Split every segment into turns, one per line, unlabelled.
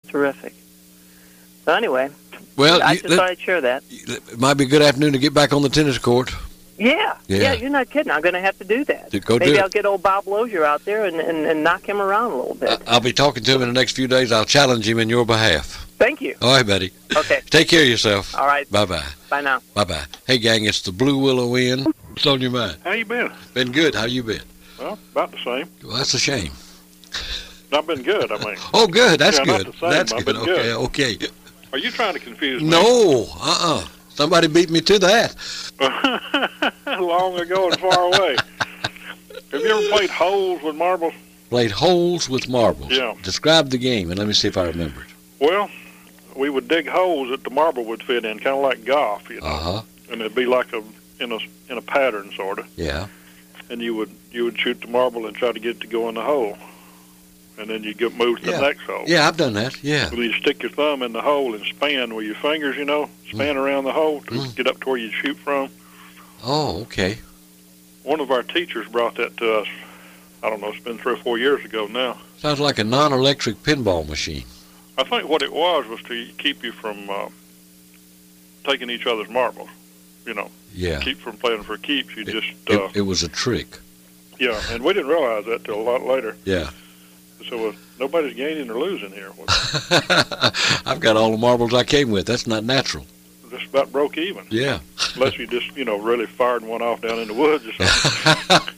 Terrific. So anyway,
Well,
I just thought I'd share that.
it might be a good afternoon to get back on the tennis court.
Yeah,
Yeah.
you're not kidding. I'm going to have to do that.
Go do
Maybe
it.
I'll get old Bob Lozier out there and knock him around a little bit.
I'll be talking to him in the next few days. I'll challenge him in your behalf.
Thank you.
All right, buddy.
Okay.
Take care of yourself.
All right.
Bye-bye.
Bye now.
Bye-bye. Hey, gang, it's the Blue Willow Inn. What's on your mind?
How you been?
Been good. How you been?
Well, about the same.
Well, that's a shame.
I've been good, I mean.
Oh, good. That's
Yeah, not
good.
the same.
That's
I've
good.
been
Okay,
good.
okay.
Are you trying to confuse me?
No, Somebody beat me to that.
Long ago and far away. Have you ever played holes with marbles?
Played holes with marbles.
Yeah.
Describe the game, and let me see if I remember it.
Well, we would dig holes that the marble would fit in, kind of like golf, you know.
Uh-huh.
And it'd be like in a pattern, sort of.
Yeah.
And you would shoot the marble and try to get it to go in the hole. And then you get moved to the next hole.
Yeah, I've done that. Yeah.
Well, you stick your thumb in the hole and span with your fingers, you know, span around the hole to get up to where you shoot from.
Oh, okay.
One of our teachers brought that to us. I don't know, it's been 3 or 4 years ago now.
Sounds like a non-electric pinball machine.
I think what it was to keep you from taking each other's marbles, you know.
Yeah.
Keep from playing for keeps. You just...
it was a trick.
Yeah, and we didn't realize that till a lot later.
Yeah.
So nobody's gaining or losing here.
I've got all the marbles I came with. That's not natural.
Just about broke even.
Yeah.
Unless you just, you know, really fired one off down in the woods or something.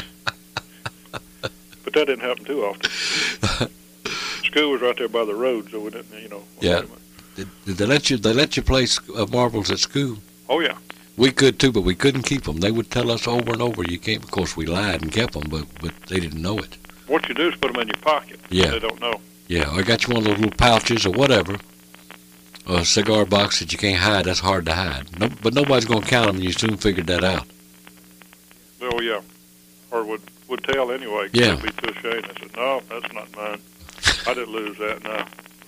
But that didn't happen too often. School was right there by the road, so we didn't, you know.
Yeah. Did they let you? They let you play marbles at school?
Oh yeah.
We could too, but we couldn't keep them. They would tell us over and over, "You can't." Of course, we lied and kept them, but they didn't know it.
What you do is put them in your pocket.
Yeah.
They don't know.
Yeah, I got you one of those little pouches or whatever, or a cigar box that you can't hide. That's hard to hide. No, but nobody's gonna count them, and you soon figured that out.
Oh yeah. Or would tell anyway.
Yeah.
They'd be too ashamed. I said, no, that's not mine. I didn't lose that now.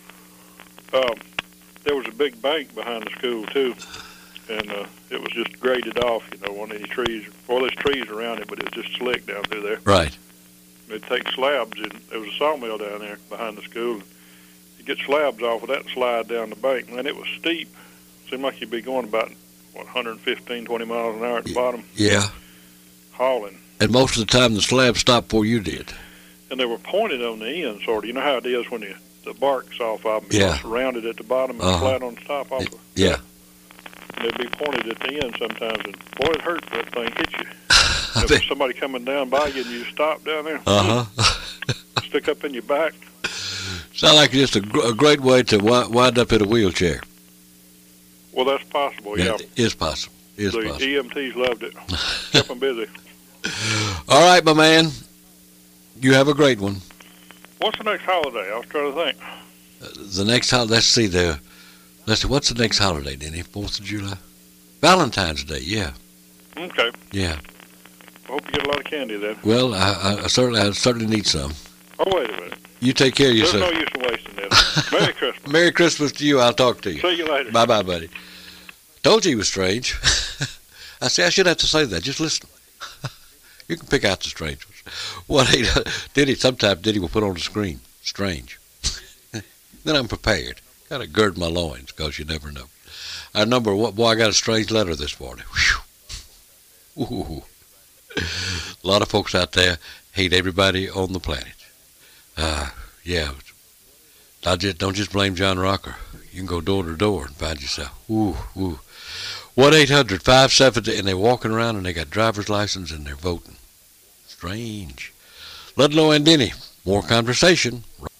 There was a big bank behind the school too, and it was just graded off. You know, one of any trees. Well, there's trees around it, but it was just slick down through there.
Right.
They'd take slabs, and there was a sawmill down there behind the school. You get slabs off of that and slide down the bank. Man, it was steep. Seemed like you'd be going about, 115, 20 miles an hour at the bottom.
Yeah.
Hauling.
And most of the time, the slab stopped before you did.
And they were pointed on the end, sort of. You know how it is when the bark's off of them.
Yeah.
It's rounded at the bottom and flat on the top off of
Yeah.
And they'd be pointed at the end sometimes, and boy, it hurt that thing hit you. If there's somebody coming down by you and you stop down there, stick up in your back.
Sound like just a great way to wind up in a wheelchair.
Well, that's possible, yeah.
It is possible. It is
The
possible.
EMTs loved it. Kept them busy.
All right, my man. You have a great one.
What's the next holiday? I was trying to think.
The next holiday, let's see, what's the next holiday, Denny? 4th of July? Valentine's Day, yeah.
Okay.
Yeah.
I hope you get a lot of candy then.
Well, I certainly need some.
Oh, wait a minute.
You take care of
There's
yourself.
no use in wasting it. Merry Christmas.
Merry Christmas to you. I'll talk to you.
See you later.
Bye-bye, buddy. Told you he was strange. I should have to say that. Just listen. You can pick out the strange ones. Sometimes Diddy will put on the screen, strange. Then I'm prepared. Got to gird my loins, because you never know. I I got a strange letter this morning. Whew. Ooh. A lot of folks out there hate everybody on the planet. Yeah. Don't just blame John Rocker. You can go door to door and find yourself. Ooh. 1-800-570, and they're walking around and they got driver's license and they're voting. Strange. Ludlow and Denny, more conversation.